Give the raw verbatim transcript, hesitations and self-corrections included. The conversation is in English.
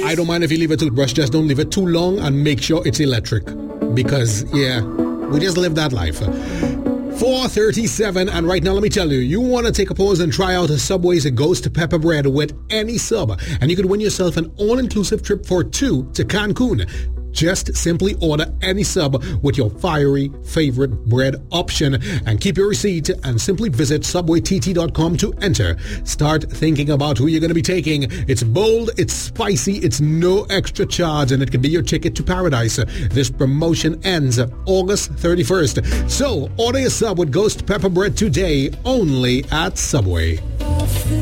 I don't mind if you leave a toothbrush, just don't leave it too long and make sure it's electric. Because, yeah, we just live that life. four thirty-seven, and right now let me tell you, you want to take a pause and try out a Subway's Ghost Pepper Bread with any sub, and you could win yourself an all-inclusive trip for two to Cancun. Just simply order any sub with your fiery favorite bread option and keep your receipt and simply visit subway t t dot com to enter. Start thinking about who you're going to be taking. It's bold, it's spicy, it's no extra charge, and it can be your ticket to paradise. This promotion ends August thirty-first. So order your sub with Ghost Pepper Bread today only at Subway.